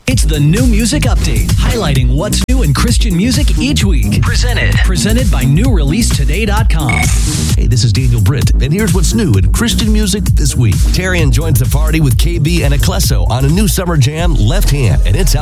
It's the New Music Update, highlighting what's new in Christian music each week. Presented by NewReleaseToday.com. Hey, this is Daniel Britt, and here's what's new in Christian music this week. Tarian joins the party with KB and Eclesso on a new summer jam, Left Hand, and it's out